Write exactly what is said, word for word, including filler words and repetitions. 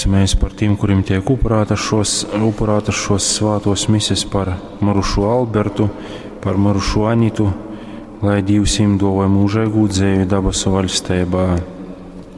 Lūksimies par tiem, kuriem tiek upurētas šos, upurētas šos svātos mises, par mirušo Albertu, par mirušo Anitu, lai Dievs viņiem dāvā mūžīgu dzīvi debesu valstībā.